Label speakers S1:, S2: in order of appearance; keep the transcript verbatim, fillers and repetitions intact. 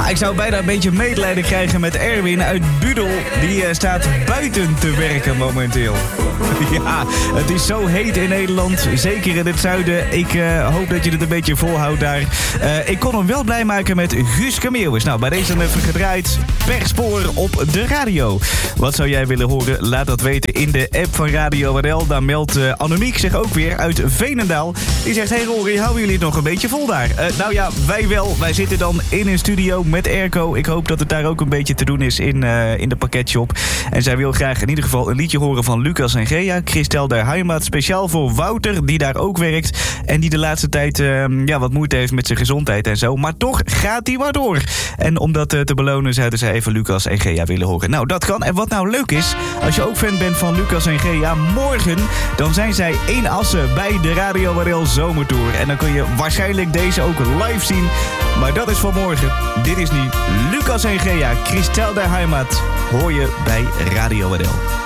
S1: ik zou bijna een beetje medelijden krijgen met Erwin uit Budel. Die uh, staat buiten te werken momenteel. Ja, het is zo heet in Nederland. Zeker in het zuiden. Ik uh, hoop dat je het een beetje volhoudt daar. Uh, ik kon hem wel blij maken met Guuske Meeuwis. Nou, bij deze dan even gedraaid. Per spoor op de radio. Wat zou jij willen horen? Laat dat weten in de app van Radio W L. Daar meldt uh, Annemiek zich ook weer uit Veenendaal. Die zegt, hey Rory, houden jullie het nog een beetje vol daar? Uh, nou ja, wij wel. Wij zitten dan in een studio met airco. Ik hoop dat het daar ook een beetje te doen is in, uh, in de pakketshop. En zij wil graag in ieder geval een liedje horen van Lucas en Gea. Christel der Heimat, speciaal voor Wouter, die daar ook werkt. En die de laatste tijd uh, ja, wat moeite heeft met zijn gezondheid en zo. Maar toch gaat hij maar door. En om dat uh, te belonen zouden zij even Lucas en Gea willen horen. Nou, dat kan. En wat nou leuk is, als je ook fan bent van Lucas en Gea, morgen dan zijn zij in Assen bij de Radio W L Zomertour. En dan kun je waarschijnlijk deze ook live zien. Maar dat is voor morgen. Dit is nu Lucas en Gea, Christel der Heimat. Hoor je bij Radio W L.